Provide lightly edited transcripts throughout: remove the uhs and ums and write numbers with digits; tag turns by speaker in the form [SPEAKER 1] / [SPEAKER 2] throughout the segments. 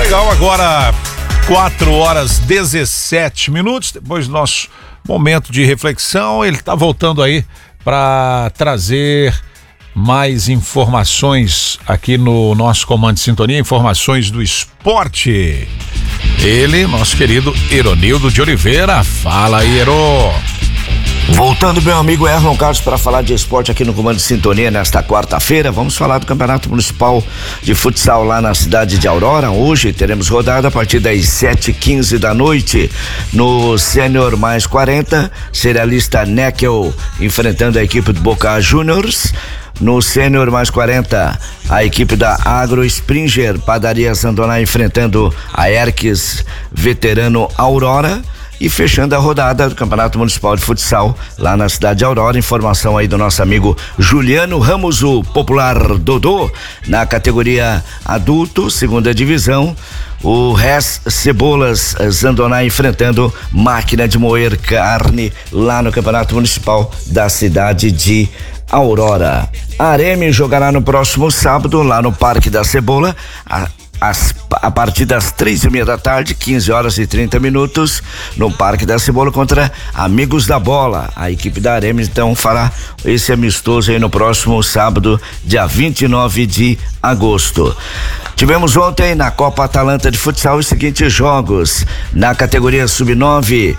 [SPEAKER 1] Legal, agora 4h17, depois do nosso momento de reflexão, ele está voltando aí para trazer mais informações aqui no nosso Comando de Sintonia, informações do esporte. Ele, nosso querido Eronildo de Oliveira. Fala aí, Ero.
[SPEAKER 2] Voltando, meu amigo Erlon Carlos, para falar de esporte aqui no Comando de Sintonia nesta quarta-feira. Vamos falar do Campeonato Municipal de Futsal lá na cidade de Aurora. Hoje teremos rodada a partir das 7h15 da noite. No Sênior mais 40, serialista Neckel enfrentando a equipe do Boca Juniors. No Sênior mais 40, a equipe da Agro Springer Padaria Zandoná enfrentando a Erques Veterano Aurora. E fechando a rodada do Campeonato Municipal de Futsal lá na cidade de Aurora, informação aí do nosso amigo Juliano Ramos, o popular Dodô, na categoria adulto, segunda divisão, o Res Cebolas Zandoná enfrentando Máquina de Moer Carne lá no Campeonato Municipal da cidade de Aurora. A Areme jogará no próximo sábado lá no Parque da Cebola, a partir das 3h30 da tarde, 15h30, no Parque da Cebola contra Amigos da Bola. A equipe da Areme então fará esse amistoso aí no próximo sábado, dia 29 de agosto. Tivemos ontem na Copa Atalanta de Futsal os seguintes jogos: na categoria Sub-9,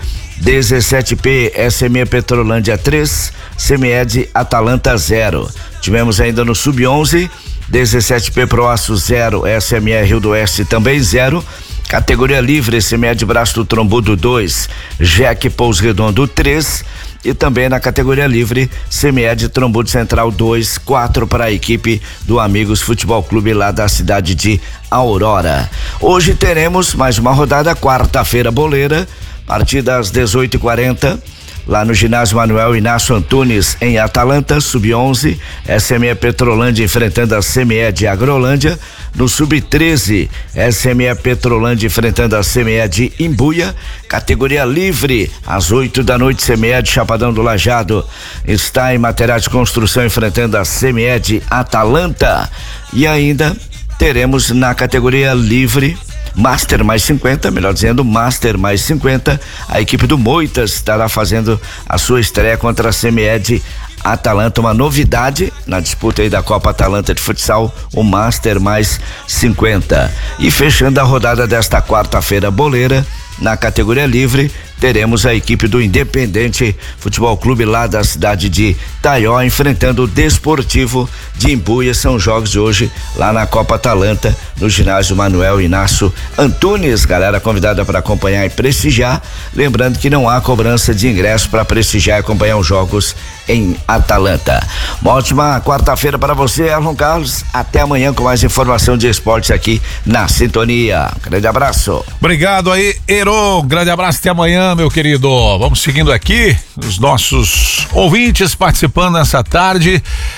[SPEAKER 2] 17P SME Petrolândia 3, Semied Atalanta 0. Tivemos ainda no Sub-11, 17P Proaço 0, SME Rio do Oeste também 0. Categoria livre, SME Braço do Trombudo 2, Jack Pouso Redondo 3. E também na categoria livre, CME Trombudo Central 2, 4 para a equipe do Amigos Futebol Clube lá da cidade de Aurora. Hoje teremos mais uma rodada, quarta-feira boleira, a partir das 18h40. Lá no ginásio Manuel Inácio Antunes, em Atalanta, Sub-11, SME Petrolândia enfrentando a CME de Agrolândia. No Sub-13, SME Petrolândia enfrentando a CME de Imbuia. Categoria livre, às 8 da noite, CME de Chapadão do Lajeado está em material de construção enfrentando a CME de Atalanta. E ainda teremos na categoria livre Master mais 50, melhor dizendo, Master mais 50, a equipe do Moitas estará fazendo a sua estreia contra a CME de Atalanta, uma novidade na disputa aí da Copa Atalanta de Futsal, o Master mais 50. E fechando a rodada desta quarta-feira boleira, na categoria livre, teremos a equipe do Independente Futebol Clube lá da cidade de Taió enfrentando o Desportivo de Imbuia. São jogos de hoje lá na Copa Atalanta, no ginásio Manuel Inácio Antunes. Galera convidada para acompanhar e prestigiar. Lembrando que não há cobrança de ingresso para prestigiar e acompanhar os jogos em Atalanta. Uma ótima quarta-feira para você, Erlon Carlos. Até amanhã com mais informação de esportes aqui na Sintonia. Grande abraço.
[SPEAKER 1] Obrigado aí, Ero. Grande abraço, até amanhã, meu querido. Vamos seguindo aqui, os nossos ouvintes participando nessa tarde.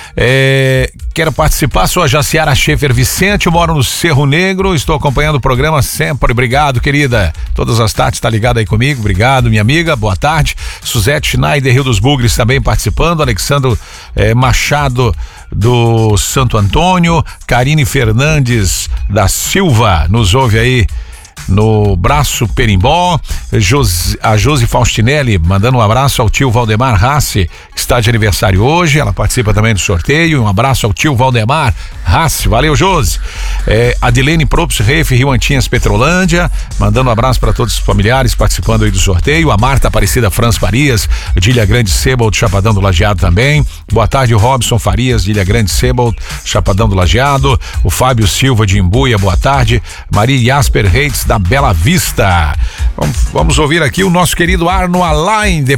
[SPEAKER 1] Quero participar, sou a Jaciara Schaefer Vicente, moro no Cerro Negro, estou acompanhando o programa sempre. Obrigado, querida. Todas as tardes tá ligada aí comigo. Obrigado, minha amiga. Boa tarde. Suzete Schneider, Rio dos Bugres, também participando. Alexandro Machado do Santo Antônio. Karine Fernandes da Silva nos ouve aí no Braço Perimbó. A Josi Faustinelli mandando um abraço ao tio Valdemar Rassi, que está de aniversário hoje. Ela participa também do sorteio. Um abraço ao tio Valdemar Rassi. Valeu, Josi. Adilene Props Reif, Rio Antinhas, Petrolândia, mandando um abraço para todos os familiares participando aí do sorteio. A Marta Aparecida Franz Farias, de Ilha Grande Sebold, Chapadão do Lajeado também. Boa tarde, o Robson Farias, de Ilha Grande Sebold, Chapadão do Lajeado. O Fábio Silva de Imbuia, boa tarde. Maria Jasper Reitz da Bela Vista. Vamos ouvir aqui o nosso querido Arno Alain.